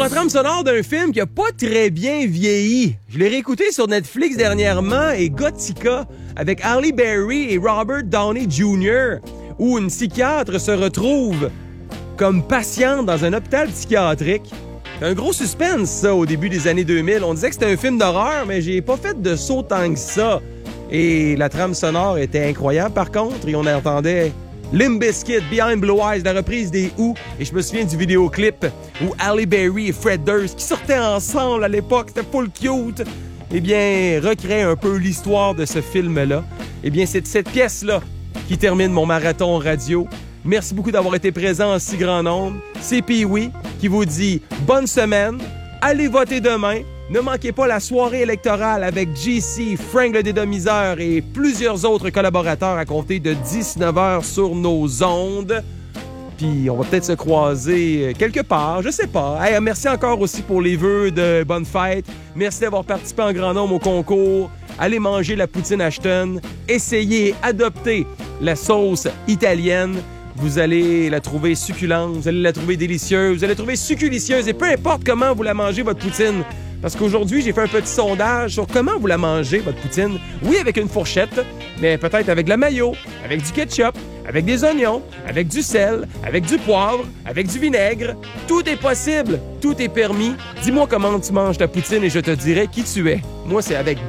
la trame sonore d'un film qui a pas très bien vieilli. Je l'ai réécouté sur Netflix dernièrement et Gothica avec Halle Berry et Robert Downey Jr. où une psychiatre se retrouve comme patiente dans un hôpital psychiatrique. C'est un gros suspense, ça, au début des années 2000. On disait que c'était un film d'horreur, mais j'ai pas fait de saut tant que ça. Et la trame sonore était incroyable, par contre, et on entendait Limp Bizkit, Behind Blue Eyes, la reprise des Who. Et je me souviens du vidéoclip où Halle Berry et Fred Durst, qui sortaient ensemble à l'époque, c'était full cute, eh bien, recréaient un peu l'histoire de ce film-là. Eh bien, c'est cette pièce-là qui termine mon marathon radio. Merci beaucoup d'avoir été présent en si grand nombre. C'est Pee-Wee qui vous dit bonne semaine. Allez voter demain. Ne manquez pas la soirée électorale avec JC, Frank le Dédomiseur et plusieurs autres collaborateurs à compter de 19h sur nos ondes. Puis on va peut-être se croiser quelque part, je sais pas. Hey, merci encore aussi pour les vœux de bonne fête. Merci d'avoir participé en grand nombre au concours. Allez manger la poutine Ashton. Essayez, adoptez la sauce italienne. Vous allez la trouver succulente, vous allez la trouver délicieuse, vous allez la trouver succulicieuse. Et peu importe comment vous la mangez, votre poutine. Parce qu'aujourd'hui, j'ai fait un petit sondage sur comment vous la mangez, votre poutine. Oui, avec une fourchette, mais peut-être avec de la mayo, avec du ketchup, avec des oignons, avec du sel, avec du poivre, avec du vinaigre. Tout est possible, tout est permis. Dis-moi comment tu manges ta poutine et je te dirai qui tu es. Moi, c'est avec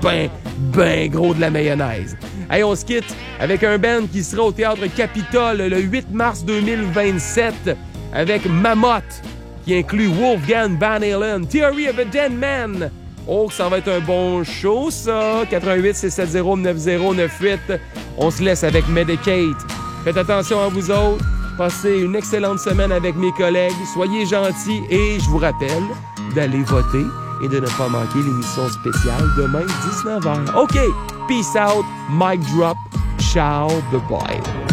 ben gros de la mayonnaise. Hey, on se quitte avec un band qui sera au Théâtre Capitole le 8 mars 2027 avec Mammoth, qui inclut Wolfgang Van Halen, Theory of a Dead Man. Oh, ça va être un bon show, ça. 88 670 9098. On se laisse avec Medicate. Faites attention à vous autres. Passez une excellente semaine avec mes collègues. Soyez gentils et je vous rappelle d'aller voter et de ne pas manquer l'émission spéciale demain 19h. OK, peace out, mic drop, ciao, bye-bye.